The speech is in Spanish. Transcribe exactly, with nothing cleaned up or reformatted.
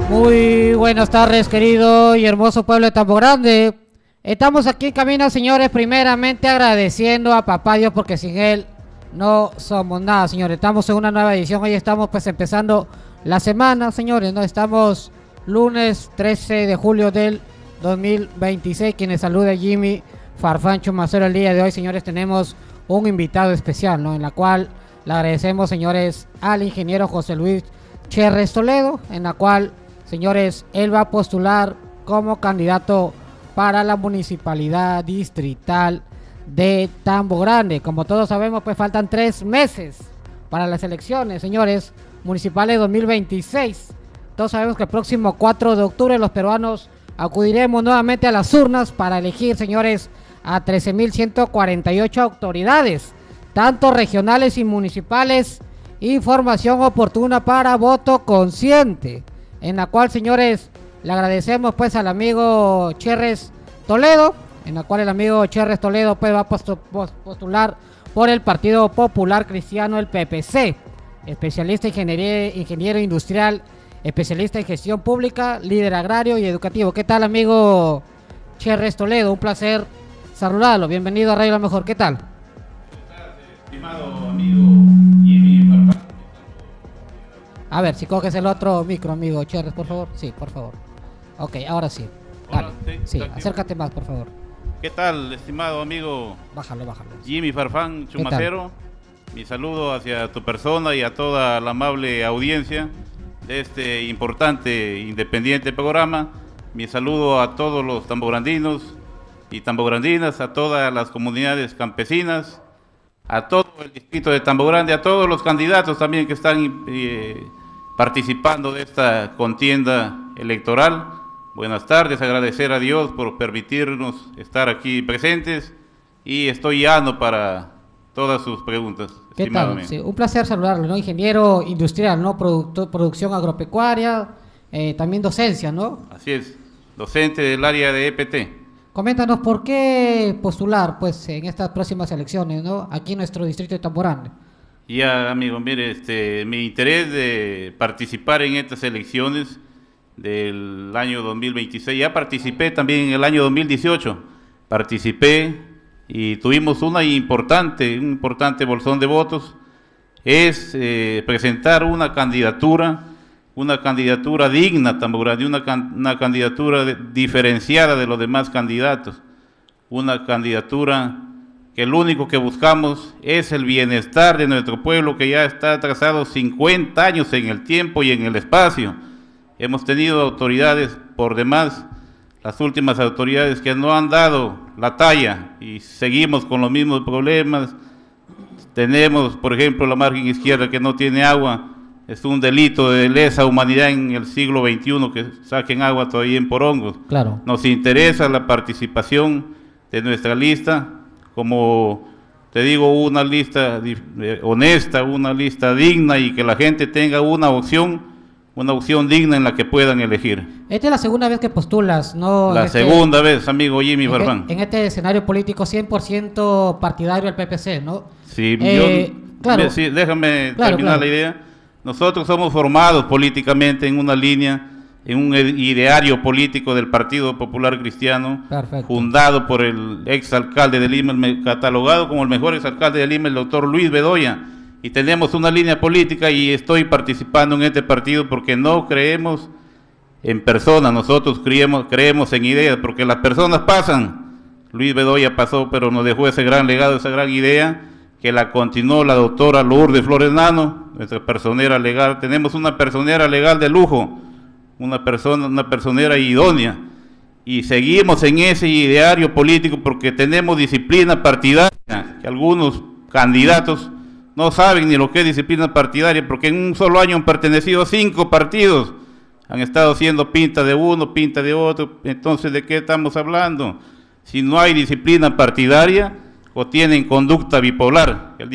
Muy buenas tardes, querido y hermoso pueblo de Tambo Grande. Estamos aquí en camino, señores, primeramente agradeciendo a Papá Dios porque sin Él no somos nada, señores. Estamos en una nueva edición, hoy estamos pues empezando la semana, señores, ¿no? Estamos lunes trece de julio del dos mil veintiséis, quienes saluda Jimmy Farfán Chumacero. El día de hoy, señores, tenemos un invitado especial, ¿no? En la cual le agradecemos, señores, al ingeniero José Luis Cherres Toledo, en la cual, señores, él va a postular como candidato para la municipalidad distrital de Tambo Grande. Como todos sabemos, pues faltan tres meses para las elecciones, señores, municipales dos mil veintiséis. Todos sabemos que el próximo cuatro de octubre los peruanos acudiremos nuevamente a las urnas para elegir, señores, a trece mil ciento cuarenta y ocho autoridades, tanto regionales y municipales. Información oportuna para voto consciente, en la cual, señores, le agradecemos pues al amigo Cherres Toledo, en la cual el amigo Cherres Toledo pues va a postular por el Partido Popular Cristiano, el P P C, especialista en ingeniería, ingeniero industrial, especialista en gestión pública, líder agrario y educativo. ¿Qué tal, amigo Cherres Toledo? Un placer saludarlo, bienvenido a Radio La Mejor. ¿Qué tal? ¿Cómo estás, estimado amigo Jimmy Farfán? A ver, si coges el otro micro, amigo Cherres, por favor. Sí, por favor. Ok, ahora sí. Dale. Hola, sí, sí, acércate más, por favor. ¿Qué tal, estimado amigo Bájalo, bájalo. Jimmy Farfán Chumacero? Mi saludo hacia tu persona y a toda la amable audiencia de este importante independiente programa. Mi saludo a todos los tambograndinos y tambograndinas, a todas las comunidades campesinas, a todo el distrito de Tambo Grande, a todos los candidatos también que están eh, participando de esta contienda electoral. Buenas tardes, agradecer a Dios por permitirnos estar aquí presentes y estoy llano para todas sus preguntas. ¿Qué tal? Sí, un placer saludarlo, ¿no? Ingeniero industrial, ¿no? Producto, producción agropecuaria, eh, también docencia, ¿no? Así es, docente del área de E P T. Coméntanos por qué postular, pues, en estas próximas elecciones, ¿no? Aquí en nuestro distrito de Tambo Grande. Ya, amigo, mire, este, mi interés de participar en estas elecciones del año dos mil veintiséis, ya participé también en el año dos mil dieciocho, participé y tuvimos una importante, un importante bolsón de votos, es eh, presentar una candidatura, una candidatura digna, Tambo Grande, una, can, una candidatura de, diferenciada de los demás candidatos, una candidatura que lo único que buscamos es el bienestar de nuestro pueblo, que ya está atrasado cincuenta años en el tiempo y en el espacio. Hemos tenido autoridades por demás, las últimas autoridades que no han dado la talla y seguimos con los mismos problemas. Tenemos, por ejemplo, la margen izquierda que no tiene agua. Es un delito de lesa humanidad en el siglo veintiuno que saquen agua todavía en porongos. Claro. Nos interesa la participación de nuestra lista, como te digo, una lista honesta, una lista digna y que la gente tenga una opción, una opción digna en la que puedan elegir. Esta es la segunda vez que postulas, ¿no? La este, segunda vez, amigo Jimmy Farfán. En este escenario político cien por ciento partidario del P P C, ¿no? Sí, eh, yo, claro, sí, déjame claro, terminar claro. la idea. Nosotros somos formados políticamente en una línea, en un ideario político del Partido Popular Cristiano, Perfecto. fundado por el exalcalde de Lima, catalogado como el mejor exalcalde de Lima, el doctor Luis Bedoya, y tenemos una línea política y estoy participando en este partido porque no creemos en personas, nosotros creemos, creemos en ideas, porque las personas pasan. Luis Bedoya pasó, pero nos dejó ese gran legado, esa gran idea, que la continuó la doctora Lourdes Flores Nano, nuestra personera legal. Tenemos una personera legal de lujo, una persona, una personera idónea, y seguimos en ese ideario político porque tenemos disciplina partidaria, que algunos candidatos no saben ni lo que es disciplina partidaria, porque en un solo año han pertenecido a cinco partidos, han estado haciendo pinta de uno, pinta de otro. Entonces, ¿de qué estamos hablando? Si no hay disciplina partidaria o tienen conducta bipolar. El